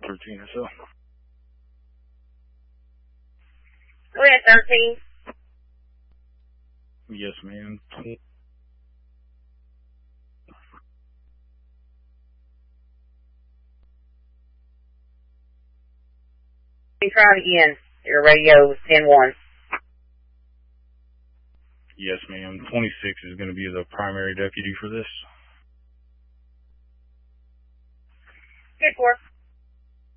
13 or so. Go ahead, 13. Yes, ma'am. Try it again. Your radio is 10-1. Yes, ma'am. 26 is going to be the primary deputy for this. 10-4.